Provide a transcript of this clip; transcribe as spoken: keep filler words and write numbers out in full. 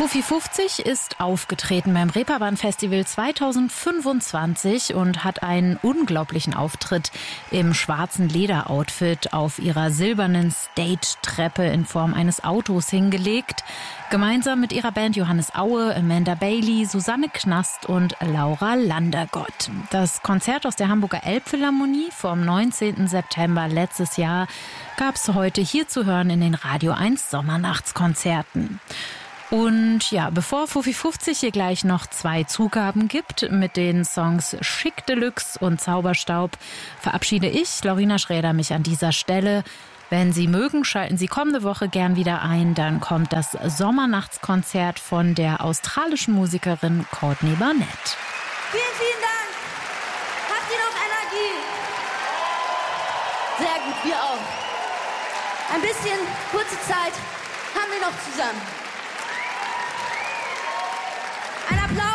Fufi fünfzig ist aufgetreten beim Reeperbahn Festival zweitausendfünfundzwanzig und hat einen unglaublichen Auftritt im schwarzen Lederoutfit auf ihrer silbernen Stage-Treppe in Form eines Autos hingelegt. Gemeinsam mit ihrer Band Johannes Aue, Amanda Bailey, Susanne Knast und Laura Landergott. Das Konzert aus der Hamburger Elbphilharmonie vom neunzehnten September letztes Jahr gab es heute hier zu hören in den Radio eins Sommernachtskonzerten. Und ja, bevor Fufi fünfzig hier gleich noch zwei Zugaben gibt mit den Songs Schick Deluxe und Zauberstaub, verabschiede ich, Laurina Schräder, mich an dieser Stelle. Wenn Sie mögen, schalten Sie kommende Woche gern wieder ein. Dann kommt das Sommernachtskonzert von der australischen Musikerin Courtney Barnett. Vielen, vielen Dank. Habt ihr noch Energie? Sehr gut, wir auch. Ein bisschen kurze Zeit haben wir noch zusammen. Ein Applaus